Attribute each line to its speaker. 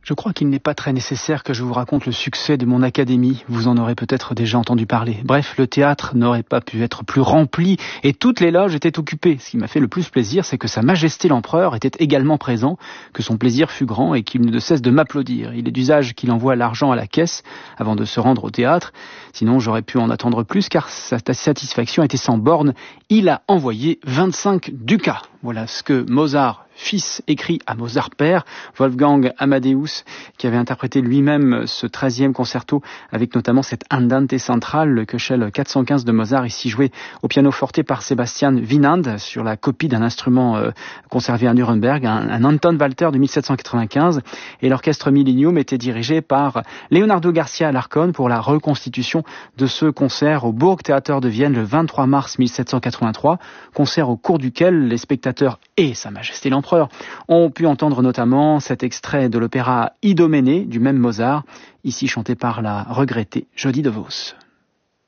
Speaker 1: Je crois qu'il n'est pas très nécessaire que je vous raconte le succès de mon académie. Vous en aurez peut-être déjà entendu parler. Bref, le théâtre n'aurait pas pu être plus rempli et toutes les loges étaient occupées. Ce qui m'a fait le plus plaisir, c'est que Sa Majesté l'Empereur était également présent, que son plaisir fut grand et qu'il ne cesse de m'applaudir. Il est d'usage qu'il envoie l'argent à la caisse avant de se rendre au théâtre. Sinon, j'aurais pu en attendre plus car sa satisfaction était sans borne. Il a envoyé 25 ducats. Voilà ce que Mozart fils écrit à Mozart père, Wolfgang Amadeus, qui avait interprété lui-même ce 13e concerto avec notamment cette Andante centrale, le Köchel 415 de Mozart, ici joué au piano forte par Sebastian Wieland sur la copie d'un instrument conservé à Nuremberg, un Anton Walter de 1795, et l'orchestre Millennium était dirigé par Leonardo Garcia Alarcón pour la reconstitution de ce concert au Burgtheater de Vienne le 23 mars 1783, concert au cours duquel les spectateurs et Sa Majesté l'Empereur ont pu entendre notamment cet extrait de l'opéra Idoménée du même Mozart, ici chanté par la regrettée Jody DeVos.